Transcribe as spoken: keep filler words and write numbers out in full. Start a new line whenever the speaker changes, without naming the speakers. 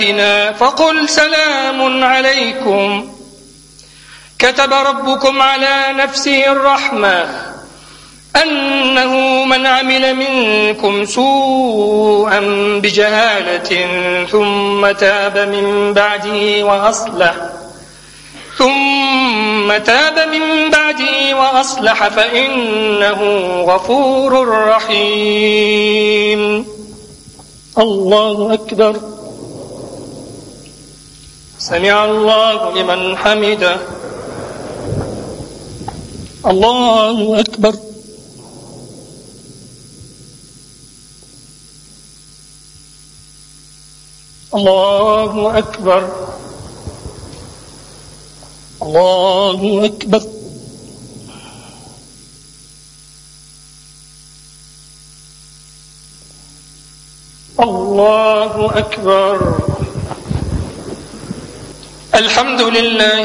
فقل سلام عليكم كتب ربكم على نفسه الرحمة أنه من عمل منكم سوءا بجهالة ثم تاب من بعده وأصلح ثم تاب من بعده وأصلح فإنه غفور رحيم. الله أكبر. سمع الله لمن حمده. الله أكبر. الله أكبر. الله أكبر. الله أكبر. الحمد لله.